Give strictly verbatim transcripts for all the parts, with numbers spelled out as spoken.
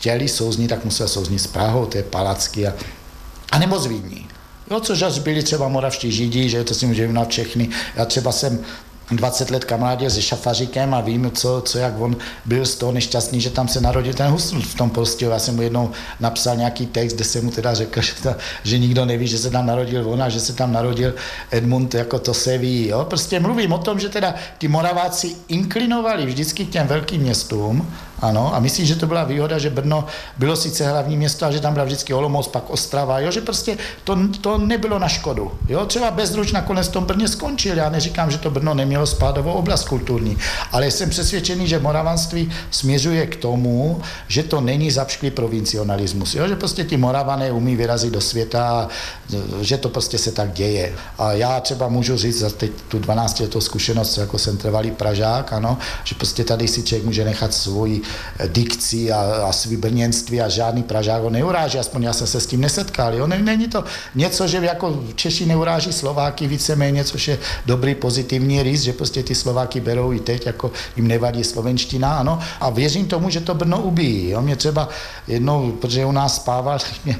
chtěli souznit, tak musel souznit s Prahou, to je Palacky a, a nebo z Vídní. Jo, což až byli třeba moravští Židi, že to si může vynat všechny. Já třeba jsem dvacet let kamarádil se Šafaříkem a vím, co, co jak on byl z toho nešťastný, že tam se narodil ten Husl v tom Prostějovu. Já jsem mu jednou napsal nějaký text, kde jsem mu teda řekl, že, ta, že nikdo neví, že se tam narodil on a že se tam narodil Edmund, jako to se ví. Jo? Prostě mluvím o tom, že teda ty Moraváci inklinovali vždycky k těm velkým městům, ano, a myslím, že to byla výhoda, že Brno bylo sice hlavní město, a že tam byla vždycky Olomouc, pak Ostrava, jo, že prostě to, to nebylo na škodu. Jo? Třeba Bezdruč nakonec v tom Brně skončil, já neříkám, že to Brno nemělo spádovou oblast kulturní, ale jsem přesvědčený, že moravanství směřuje k tomu, že to není zapšklý provincionalismus, jo? Že prostě ti Moravané umí vyrazit do světa, že to prostě se tak děje. A já třeba můžu říct za teď tu dvanáctiletou zkušenost, jako jsem trvalý Pražák, ano, že prostě tady si člověk může nechat svoji dikci a, a svý brněnství a žádný Pražák ho neuráží, aspoň já jsem se s tím nesetkal. Jo? Není to něco, že jako Češi neuráží Slováky víceméně, což je dobrý pozitivní rys, že prostě ty Slováky berou i teď, jako jim nevadí slovenština, ano, a věřím tomu, že to Brno ubíjí. Jo? Mě třeba jednou, protože u nás spával, mě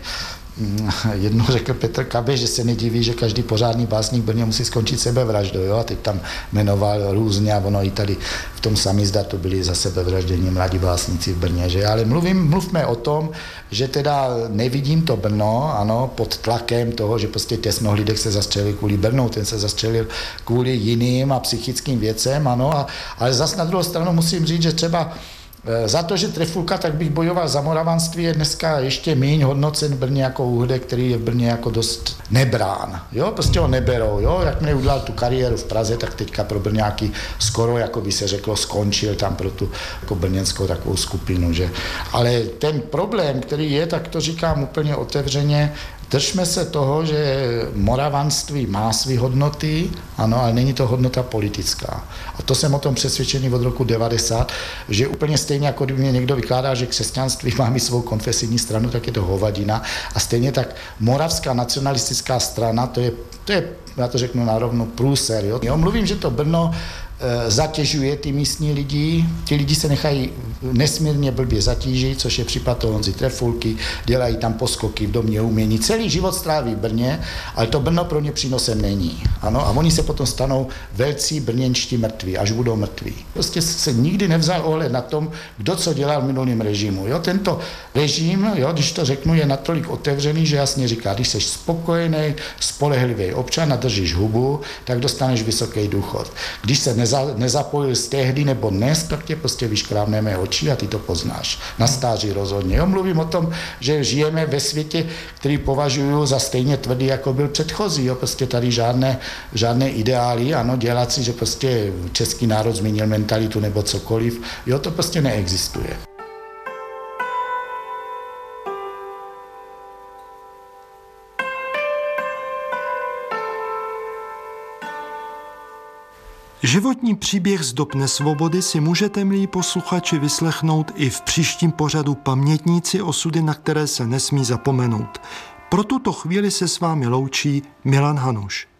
jednou řekl Petr Kabeš, že se nediví, že každý pořádný básník v Brně musí skončit sebevraždou, jo, a teď tam jmenoval různě a ono i tady v tom Samizdatu byli za sebevraždění mladí básníci v Brně, že, ale mluvím, mluvme o tom, že teda nevidím to Brno, ano, pod tlakem toho, že prostě Těsnohlídek se zastřelil kvůli Brnu, ten se zastřelil kvůli jiným a psychickým věcem, ano, a, ale zas na druhou stranu musím říct, že třeba za to, že Trefulka, tak bych bojoval za moravanství, je dneska ještě méně hodnocen v Brně jako Úhdek, který je v Brně jako dost nebrán. Jo, prostě ho neberou. Jo, jak mě udělal tu kariéru v Praze, tak teďka pro Brňáky skoro, jako by se řeklo, skončil tam pro tu jako brněnskou takovou skupinu. Že? Ale ten problém, který je, tak to říkám úplně otevřeně, držme se toho, že moravanství má své hodnoty, ano, ale není to hodnota politická. A to jsem o tom přesvědčený od roku devadesát, že úplně stejně, jako když mě někdo vykládá, že křesťanství má mít svou konfesijní stranu, tak je to hovadina. A stejně tak moravská nacionalistická strana, to je, to je já to řeknu narovno, průser. Jo? Jo, mluvím, že to Brno zatěžuje ty místní lidi, ti lidi se nechají nesmírně blbě zatížit, což je případ toho Honzy Trefulky, dělají tam poskoky v domě umění, celý život stráví v Brně, ale to Brno pro ně přínosem není. Ano, a oni se potom stanou velcí brněnští mrtví, až budou mrtví. Prostě se nikdy nevzal ohled na tom, kdo co dělal v minulém režimu. Jo, tento režim, jo, když to řeknu, je natolik otevřený, že jasně říká, když jsi spokojený, spolehlivý občan a držíš hubu, tak dostaneš vysoký důchod. Když se neza, nezapojil z tehdy nebo dnes, tak tě prostě vyškrábneme oči a ty to poznáš. Na stáří rozhodně. Jo, mluvím o tom, že žijeme ve světě, který považuji za stejně tvrdý, jako byl předchozí. Jo, prostě tady žádné, žádné ideály, ano, dělat si, že prostě český národ změnil mentalitu nebo cokoliv. Jo, to prostě neexistuje. Životní příběh z dob nesvobody si můžete, milí posluchači, vyslechnout i v příštím pořadu Pamětníci, osudy, na které se nesmí zapomenout. Pro tuto chvíli se s vámi loučí Milan Hanuš.